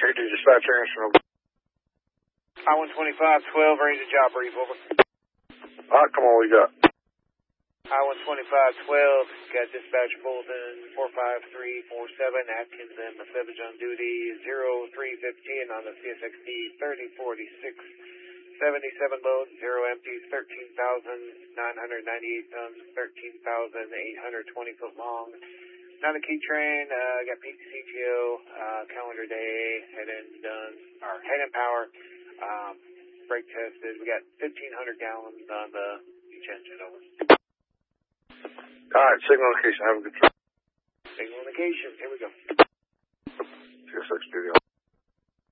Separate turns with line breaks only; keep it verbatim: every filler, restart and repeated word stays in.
K D dispatch answer.
I one twenty-five twelve, ready to job brief, over.
Alright, come on, what you got?
I one twenty-five twelve, got dispatch bulletin four five three four seven, Atkins and Mesevich on duty, zero three fifteen on the C S X D thirty forty-six, seventy-seven loads, zero empties, thirteen thousand nine hundred ninety-eight tons, thirteen thousand eight hundred twenty foot long. Not a key train, uh, got P C T O, uh, calendar day, head end done, or head end power, um, brake tested. We got fifteen hundred gallons on the each engine, over.
Alright, signal location, have a good trip.
Signal indication, here we go.
C S X duty.